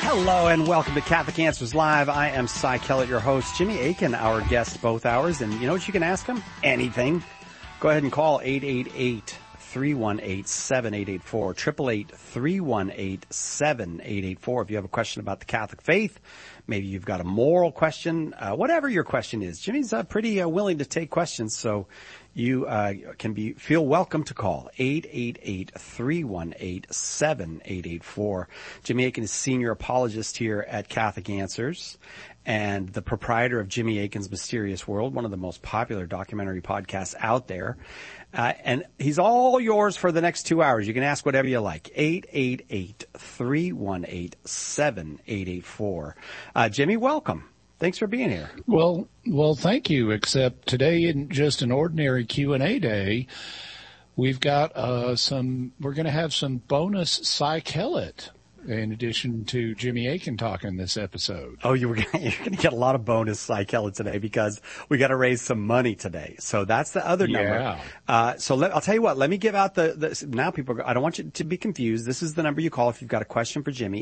Hello and welcome to Catholic Answers Live. I am Cy Kellett, your host. Jimmy Akin, our guest both hours. And you know what you can ask him? Anything. Go ahead and call 888-318-7884, 888-318-7884. If you have a question about the Catholic faith, maybe you've got a moral question, whatever your question is. Jimmy's pretty willing to take questions, so you feel welcome to call 888-318-7884. Jimmy Akin is senior apologist here at Catholic Answers and the proprietor of Jimmy Akin's Mysterious World, one of the most popular documentary podcasts out there. And he's all yours for the next 2 hours. You can ask whatever you like. 888-318-7884. Jimmy, welcome. Thanks for being here. Well, thank you. Except today isn't just an ordinary Q&A day. We've got we're going to have some bonus Cy Kellett in addition to Jimmy Akin talking this episode. Oh, you're going to get a lot of bonus Cy Kellett today because we got to raise some money today. So that's the other number. So I'll tell you what, let me give out now people, I don't want you to be confused. This is the number you call if you've got a question for Jimmy,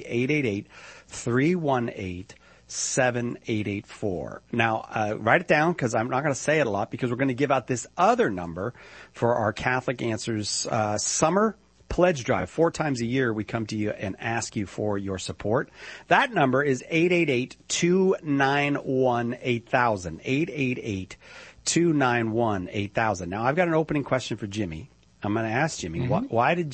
888-318-7884. Now, write it down because I'm not going to say it a lot because we're going to give out this other number for our Catholic Answers summer pledge drive. 4 times a year we come to you and ask you for your support. That number is 888-291-8000, 888-291-8000. Now, I've got an opening question for Jimmy. I'm going to ask Jimmy, why did